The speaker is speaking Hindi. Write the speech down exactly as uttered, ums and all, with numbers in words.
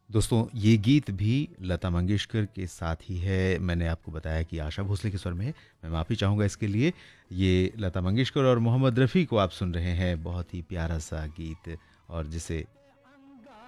दोस्तों ये गीत भी लता मंगेशकर के साथ ही है। मैंने आपको बताया कि आशा भोसले के स्वर में है, मैं माफ़ी चाहूँगा इसके लिए। ये लता मंगेशकर और मोहम्मद रफ़ी को आप सुन रहे हैं, बहुत ही प्यारा सा गीत और जिसे